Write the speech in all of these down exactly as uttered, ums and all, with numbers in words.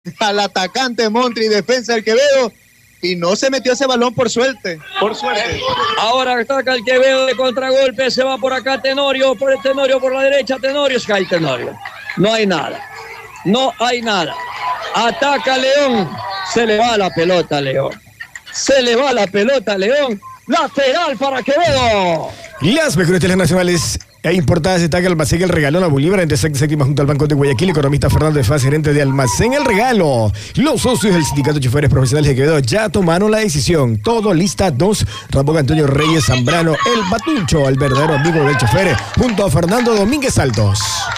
al atacante Montri, defensa del Quevedo, y no se metió ese balón por suerte, por suerte. Ahora ataca el Quevedo de contragolpe, se va por acá Tenorio, por el Tenorio por la derecha, Tenorio, es el Tenorio. No hay nada, no hay nada. Ataca León, se le va la pelota a León. Se le va la pelota a León, lateral para Quevedo. Las mejores telas nacionales e importadas destaca Almacén El Regalón a Bolívar entre sexta y séptima junto al Banco de Guayaquil. Economista Fernando de Faz, gerente de Almacén El Regalo. Los socios del Sindicato de Choferes Profesionales de Quevedo ya tomaron la decisión. Todo lista dos. Ramón Antonio Reyes Zambrano, el Batucho, el verdadero amigo del chofer, junto a Fernando Domínguez Altos.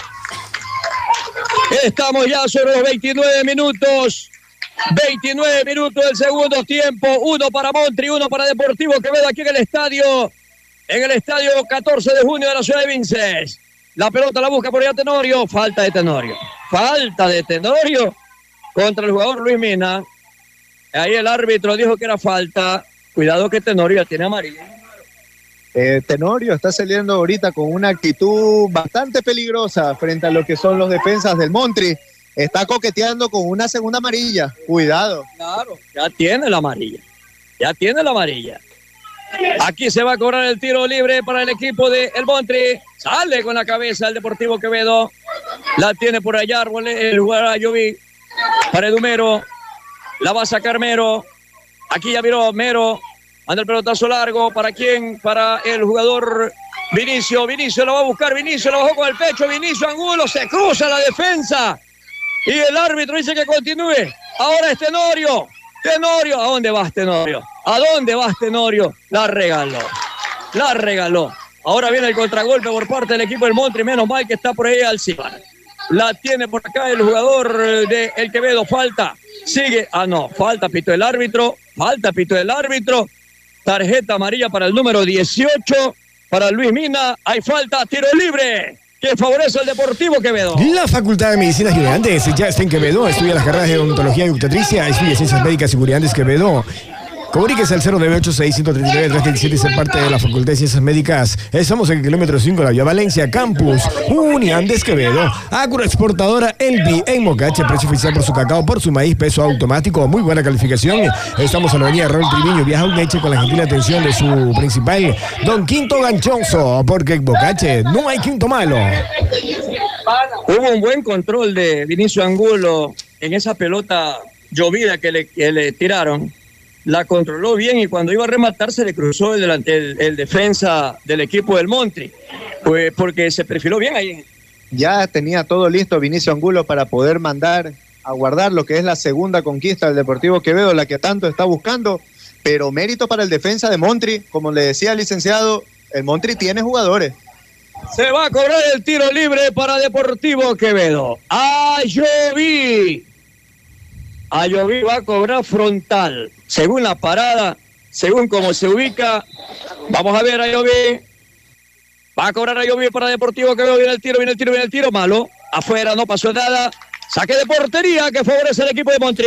Estamos ya sobre los veintinueve minutos. veintinueve minutos del segundo tiempo. Uno para Montri, uno para Deportivo Quevedo aquí en el estadio. En el estadio catorce de junio de la ciudad de Vinces. La pelota la busca por allá Tenorio. Falta de Tenorio. Falta de Tenorio contra el jugador Luis Mina. Ahí el árbitro dijo que era falta. Cuidado que Tenorio ya tiene amarilla. Eh, Tenorio está saliendo ahorita con una actitud bastante peligrosa frente a lo que son los defensas del Montri. Está coqueteando con una segunda amarilla. Cuidado. Claro, ya tiene la amarilla. Ya tiene la amarilla. Aquí se va a cobrar el tiro libre para el equipo de El Montri. Sale con la cabeza el Deportivo Quevedo. La tiene por allá el jugador Ayoví. Para Edumero. La va a sacar Mero. Aquí ya miró Mero. Anda el pelotazo largo. ¿Para quién? Para el jugador Vinicio. Vinicio lo va a buscar. Vinicio lo bajó con el pecho. Vinicio Angulo. Se cruza la defensa. Y el árbitro dice que continúe. Ahora es Tenorio. Tenorio. ¿A dónde vas, Tenorio? ¿A dónde vas, Tenorio? La regaló. La regaló. Ahora viene el contragolpe por parte del equipo del Montri. Menos mal que está por ahí Alcibar. La tiene por acá el jugador de El Quevedo. Falta. Sigue. Ah, no. Falta, pitó el árbitro. Falta, pitó el árbitro. Tarjeta amarilla para el número dieciocho. Para Luis Mina. Hay falta. Tiro libre. Que favorece al Deportivo Quevedo. La Facultad de Medicina Estudiantes ya está en Quevedo. Estudia las carreras de odontología y obstetricia. Estudia ciencias médicas y seguridades Quevedo. Comuníquese al cero nueve ocho seis uno tres nueve tres tres siete y ser parte de la Facultad de Ciencias Médicas. Estamos en el kilómetro cinco de la Vía Valencia, Campus Uniandes Quevedo. Agroexportadora Elvi en Mocache, precio oficial por su cacao, por su maíz, peso automático, muy buena calificación. Estamos en la avenida Raúl Triviño, viaja un leche con la gentil atención de su principal, Don Quinto Ganchoso, porque en Mocache no hay quinto malo. Hubo un buen control de Vinicio Angulo en esa pelota llovida que le, que le tiraron. La controló bien y cuando iba a rematar se le cruzó el, el, el defensa del equipo del Montri, pues porque se perfiló bien ahí. Ya tenía todo listo Vinicio Angulo para poder mandar a guardar lo que es la segunda conquista del Deportivo Quevedo, la que tanto está buscando, pero mérito para el defensa de Montri. Como le decía el licenciado, el Montri tiene jugadores. Se va a cobrar el tiro libre para Deportivo Quevedo. Ayoví. Ayoví va a cobrar frontal. Según la parada, según cómo se ubica. Vamos a ver a Ayoví. Va a cobrar Ayoví para Deportivo Quevedo. Viene el tiro, viene el tiro, viene el tiro. Malo. Afuera, no pasó nada. Saque de portería que favorece al equipo de Montri.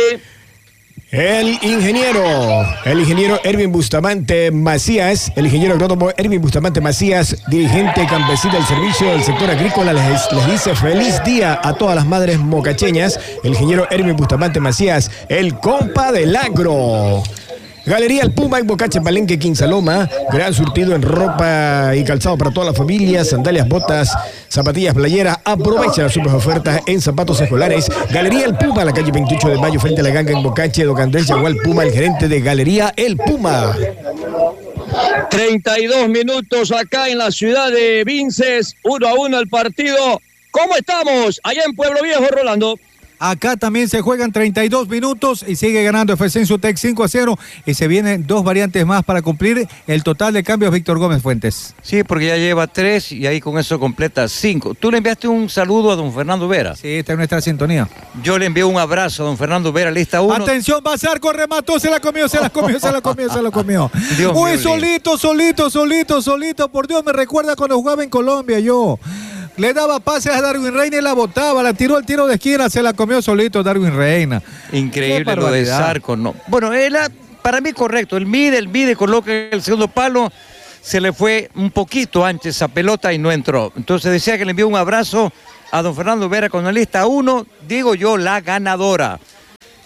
El ingeniero, el ingeniero Erwin Bustamante Macías, el ingeniero agrónomo Erwin Bustamante Macías, dirigente campesino del servicio del sector agrícola, les, les dice feliz día a todas las madres mocacheñas. El ingeniero Erwin Bustamante Macías, el compa del agro. Galería El Puma en Mocache, Palenque, Quinsaloma. Gran surtido en ropa y calzado para toda la familia. Sandalias, botas, zapatillas, playeras. Aprovecha las super ofertas en zapatos escolares. Galería El Puma, la calle veintiocho de mayo, frente a la Ganga en Mocache. Don Andrés Yagual Puma, el gerente de Galería El Puma. treinta y dos minutos acá en la ciudad de Vinces. Uno a uno el partido. ¿Cómo estamos? Allá en Pueblo Viejo, Rolando. Acá también se juegan treinta y dos minutos y sigue ganando F C Insutec cinco a cero y se vienen dos variantes más para cumplir el total de cambios Víctor Gómez Fuentes. Sí, porque ya lleva tres y ahí con eso completa cinco. Tú le enviaste un saludo a don Fernando Vera. Sí, está en nuestra sintonía. Yo le envié un abrazo a don Fernando Vera, lista uno. Atención, Bazarco remató, se la comió, se la comió, se la comió, se la comió. Dios Uy, mío, solito, solito, solito, solito, por Dios, me recuerda cuando jugaba en Colombia yo. Le daba pases a Darwin Reina y la botaba, la tiró al tiro de esquina, se la comió solito Darwin Reina. Increíble lo de Zarco, no. Bueno, él, para mí correcto, el mide, el mide, coloca el segundo palo, se le fue un poquito antes esa pelota y no entró. Entonces decía que le envió un abrazo a don Fernando Vera con la lista uno, digo yo, la ganadora.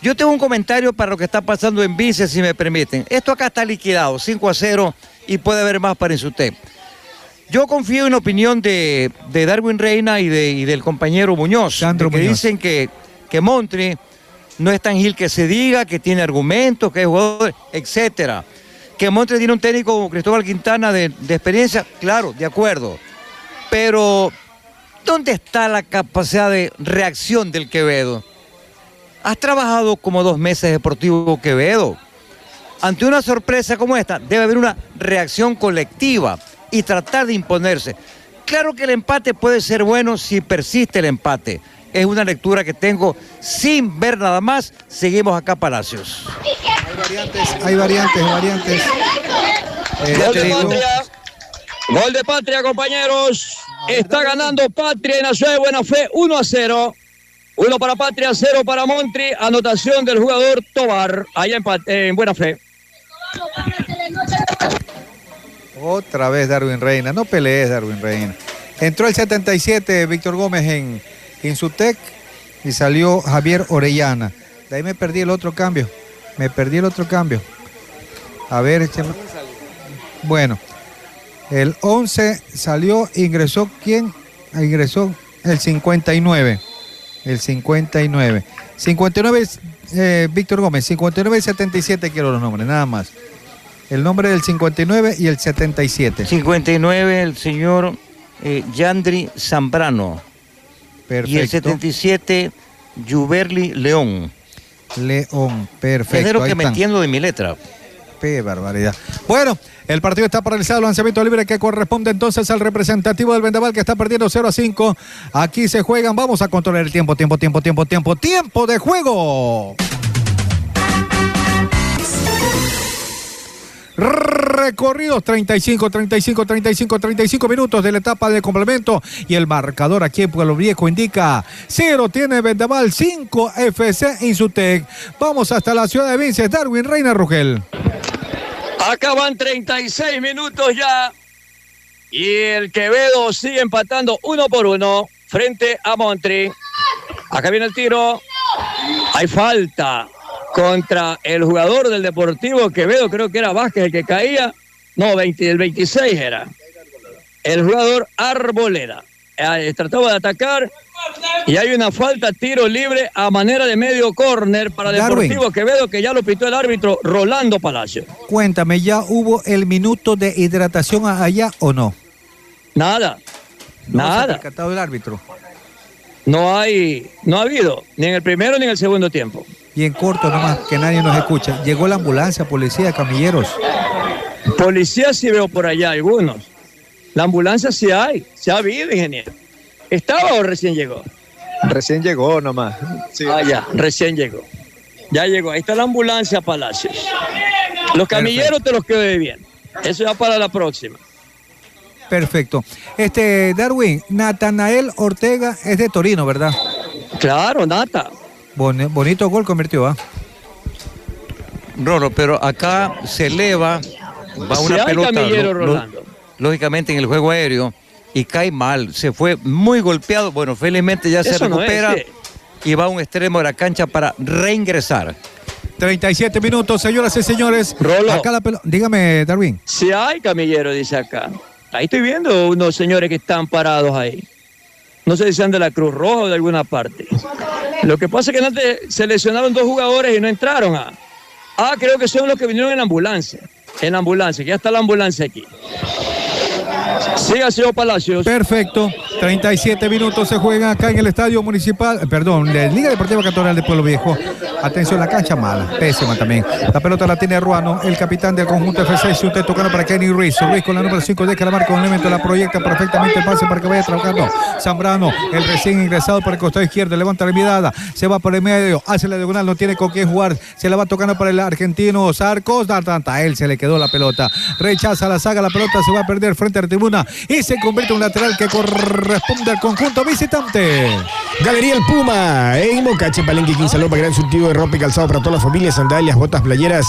Yo tengo un comentario para lo que está pasando en Vice, si me permiten. Esto acá está liquidado, cinco a cero, y puede haber más para Insutec. Yo confío en la opinión de, de Darwin Reina y, de, y del compañero Muñoz, Sandro que Muñoz. dicen que, que Montri no es tan gil que se diga, que tiene argumentos, que es jugador, etcétera. Que Montri tiene un técnico como Cristóbal Quintana de, de experiencia, claro, de acuerdo. Pero, ¿dónde está la capacidad de reacción del Quevedo? Has trabajado como dos meses Deportivo Quevedo. Ante una sorpresa como esta, debe haber una reacción colectiva y tratar de imponerse. Claro que el empate puede ser bueno si persiste el empate. Es una lectura que tengo sin ver nada más. Seguimos acá, Palacios. Hay variantes, hay variantes, variantes. Eh, Gol te de digo, Patria. Gol de Patria, compañeros. Está ganando Patria en la ciudad de Buena Fe, uno a cero. uno para Patria, cero para Montri. Anotación del jugador Tobar, allá en, Pat- en Buena Fe. Otra vez Darwin Reina, no pelees Darwin Reina. Entró el setenta y siete Víctor Gómez en Insutec y salió Javier Orellana. De ahí me perdí el otro cambio. Me perdí el otro cambio. A ver, écheme. Bueno, el once salió, ingresó ¿quién? Ingresó el cincuenta y nueve. El cincuenta y nueve. cincuenta y nueve eh, Víctor Gómez, cincuenta y nueve y setenta y siete quiero los nombres, nada más. El nombre del cincuenta y nueve y el setenta y siete. cincuenta y nueve el señor eh, Yandri Zambrano. Perfecto. Y el setenta y siete, Yuberli León. León, perfecto. Es de lo ahí que me están. entiendo de mi letra. Qué barbaridad. Bueno, el partido está paralizado, lanzamiento libre que corresponde entonces al representativo del Vendaval que está perdiendo cero a cinco. Aquí se juegan, vamos a controlar el tiempo, tiempo, tiempo, tiempo, tiempo, tiempo de juego. Recorridos treinta y cinco, treinta y cinco, treinta y cinco, treinta y cinco minutos de la etapa de complemento y el marcador aquí en Pueblo Viejo indica cero tiene Vendaval, cinco F C Insutec. Vamos hasta la ciudad de Vinces, Darwin Reina Rugel. Acaban treinta y seis minutos ya. Y el Quevedo sigue empatando uno por uno frente a Montri. Acá viene el tiro. Hay falta contra el jugador del Deportivo Quevedo. Creo que era Vázquez el que caía. No, veinte, el veintiséis era. El jugador Arboleda. Eh, trataba de atacar. Y hay una falta, tiro libre a manera de medio córner para Darwin. Deportivo Quevedo, que ya lo pitó el árbitro Rolando Palacio. Cuéntame, ¿ya hubo el minuto de hidratación allá o no? Nada, No se ha nada. percatado el árbitro. No hay, no ha habido, ni en el primero ni en el segundo tiempo. Y en corto nomás, que nadie nos escucha. Llegó la ambulancia, policía, camilleros. Policía sí veo por allá algunos. La ambulancia sí hay, se ha habido, ingeniero. ¿Estaba o recién llegó? Recién llegó nomás. Sí. Ah, ya, recién llegó. Ya llegó, ahí está la ambulancia Palacios. Los camilleros te los quedo de bien. Eso ya para la próxima. Perfecto. Este, Darwin, Natanael Ortega es de Torino, ¿verdad? Claro, Nata. Bon- bonito gol convirtió, ¿ah? Rolo, pero acá se eleva, va Sí una hay pelota, camillero, lo- lo- Rolando. lógicamente en el juego aéreo, y cae mal, se fue muy golpeado, bueno, felizmente ya se Eso no es, recupera sí. y va a un extremo de la cancha para reingresar. treinta y siete minutos, señoras y señores. Rolo. Acá la pelota. Dígame, Darwin. Sí hay camillero, dice acá. Ahí estoy viendo unos señores que están parados ahí. No sé si sean de la Cruz Roja o de alguna parte. Lo que pasa es que antes seleccionaron dos jugadores y no entraron. A... Ah, creo que son los que vinieron en la ambulancia. En la ambulancia, que ya está la ambulancia aquí. Siga, señor Palacios. Perfecto. treinta y siete minutos se juegan acá en el Estadio Municipal, perdón, la Liga Deportiva Católica de Pueblo Viejo. Atención, la cancha mala, pésima también. La pelota la tiene Ruano, el capitán del conjunto F C. Si usted tocando para Kenny Ruiz. Ruiz con la número cinco, deja la marca un elemento, la proyecta perfectamente el pase para que vaya trabajando. Zambrano, el recién ingresado por el costado izquierdo, levanta la mirada, se va por el medio, hace la diagonal, no tiene con quién jugar, se la va tocando para el argentino Sarcos, a él se le quedó la pelota, rechaza la saga, la pelota se va a perder frente a la tribuna y se convierte en un lateral que corresponde al conjunto visitante. Galería El Puma, en Mocache, Palenque, Quinzalopa, gran surtido de ropa y calzado para toda la familia, sandalias, botas, playeras,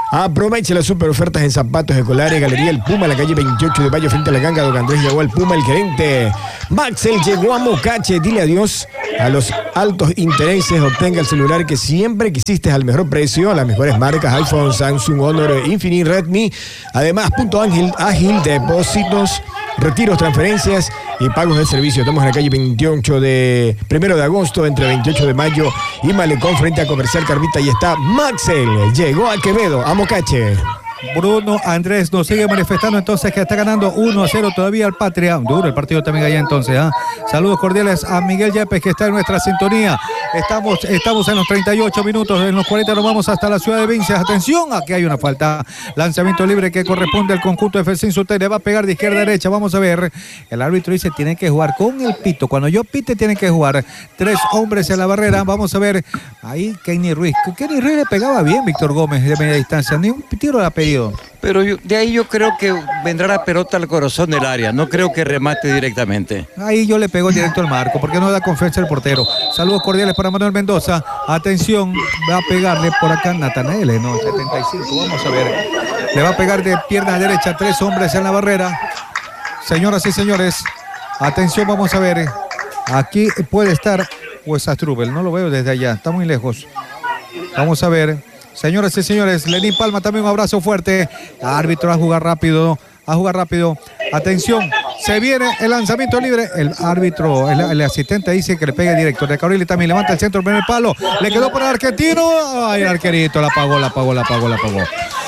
Aproveche las super ofertas en zapatos escolares, Galería El Puma, en la calle veintiocho de mayo, frente a la ganga. Don Andrés llegó al Puma, el gerente. Maxel llegó a Mocache. Dile adiós a los altos intereses. Obtenga el celular que siempre quisiste al mejor precio, a las mejores marcas: iPhone, Samsung, Honor, Infinix, Redmi. Además, punto ágil, ágil, depósitos, retiros, transferencias y pagos de servicio. Estamos en la calle veintiocho de primero de agosto, entre veintiocho de mayo y Malecón, frente a Comercial Carvita. Y está Maxel. Llegó a Quevedo, a Mocache. Bruno Andrés nos sigue manifestando entonces que está ganando uno a cero todavía al Patria. Duro el partido también allá entonces. ¿eh? Saludos cordiales a Miguel Yepes, que está en nuestra sintonía. Estamos, estamos en los treinta y ocho minutos, en los cuarenta nos vamos hasta la ciudad de Vincias. Atención, aquí hay una falta. Lanzamiento libre que corresponde al conjunto de F C Insultén. Le va a pegar de izquierda a derecha. Vamos a ver. El árbitro dice tienen que jugar con el pito. Cuando yo pite tienen que jugar. Tres hombres en la barrera. Vamos a ver. Ahí Kenny Ruiz. Kenny Ruiz le pegaba bien Víctor Gómez de media distancia. Ni un tiro le ha pedido. Pero yo, de ahí yo creo que vendrá la pelota al corazón del área. No creo que remate directamente. Ahí yo le pego directo al marco, porque no da confianza el portero. Saludos cordiales para Manuel Mendoza. Atención, va a pegarle por acá Natanael, no, setenta y cinco. Vamos a ver. Le va a pegar de pierna derecha, tres hombres en la barrera. Señoras y señores, atención, vamos a ver. Aquí puede estar Huesastrubel, no lo veo desde allá, está muy lejos. Vamos a ver. Señoras y señores, Lenín Palma también un abrazo fuerte. Árbitro a jugar rápido, a jugar rápido. Atención, se viene el lanzamiento libre. El árbitro, el, el asistente dice que le pegue directo. De Cabril también levanta el centro, el primer palo. Le quedó para el argentino. Ay, el arquerito la apagó, la apagó, la apagó, la apagó.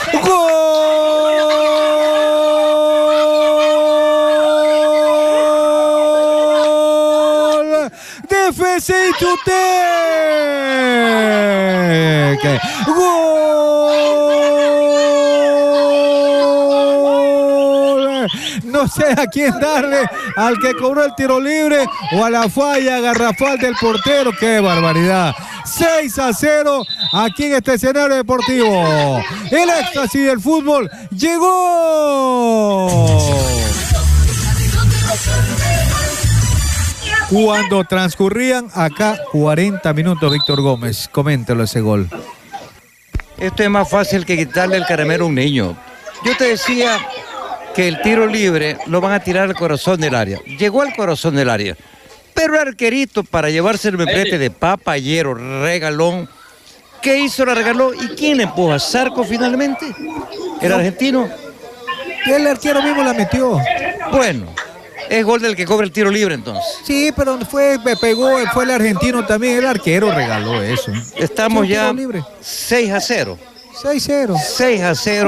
¡Gol! De F C Insultén. ¡Gol! No sé a quién darle, al que cobró el tiro libre o a la falla garrafal del portero. ¡Qué barbaridad! seis a cero aquí en este escenario deportivo. El éxtasis del fútbol llegó cuando transcurrían acá cuarenta minutos. Víctor Gómez, coméntelo ese gol. Esto es más fácil que quitarle el caramelo a un niño. Yo te decía que el tiro libre lo van a tirar al corazón del área. Llegó al corazón del área. Pero el arquerito, para llevarse el membrete de papayero, regalón, ¿qué hizo? La regaló. ¿Y quién empuja? ¿Zarco finalmente? ¿El argentino? El arquero mismo la metió. Bueno, es gol del que cobra el tiro libre entonces. Sí, pero fue, me pegó, fue el argentino también. El arquero regaló eso. Estamos Sí, ya libre. seis a cero. seis cero. seis a cero.